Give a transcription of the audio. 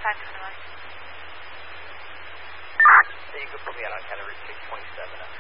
521. So you could put me out on kind of Route 627.